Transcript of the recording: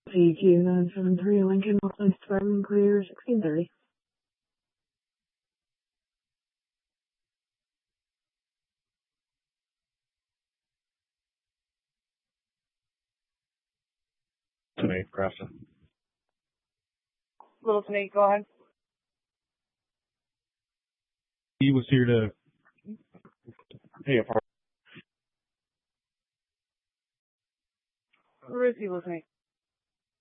CQ 973 Lincoln, Police Department, clear 1630. Tonight, Grafton. Little Snake, go ahead. He was here to pay a part. Where is he, Little Snake?